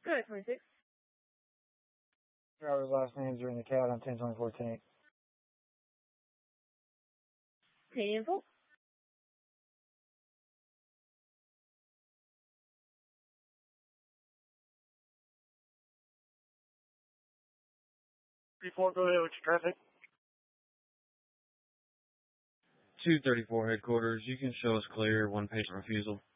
Alright, 26. Driver's last names are in the CAD on 1024 tank. Info. Report, go ahead with your traffic. 234 headquarters, you can show us clear, one patient refusal.